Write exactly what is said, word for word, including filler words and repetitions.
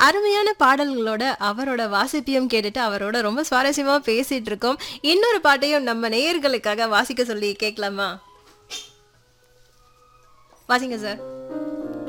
அருமையான பாடல்களோட அவரோட வாசிப்பையும் கேட்டுட்டு அவரோட ரொம்ப சுவாரஸ்யமா பேசிட்டு இருக்கோம். இன்னொரு பாட்டையும் நம்ம நேயர்களுக்காக வாசிக்க சொல்லி கேட்கலாமா? வாசிங்க சார்.